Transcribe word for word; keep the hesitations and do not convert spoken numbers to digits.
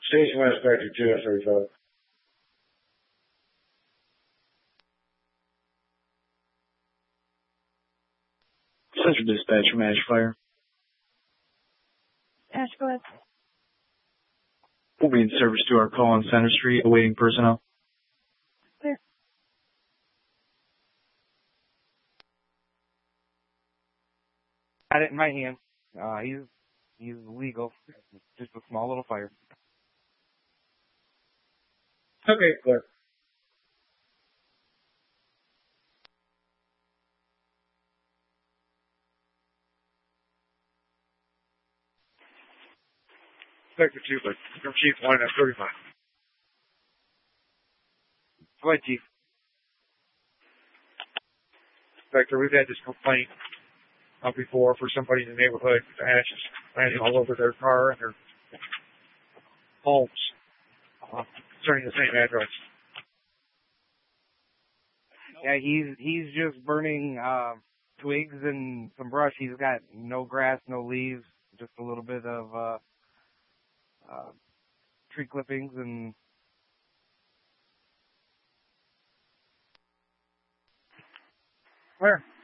Station Inspector two F thirty-five. Central Dispatcher, Managed Fire. Ash, go ahead. We'll be in service to our call on Center Street, awaiting personnel. Clear. Got it in my hand. Uh, he's, he's legal. Just a small little fire. Okay, clear. Inspector two, but from Chief one at thirty-five. Go ahead, Chief. Inspector, we've had this complaint up before for somebody in the neighborhood, ashes landing all over their car and their homes, uh, concerning the same address. Yeah, he's he's just burning uh, twigs and some brush. He's got no grass, no leaves, just a little bit of uh, uh, tree clippings and. Where?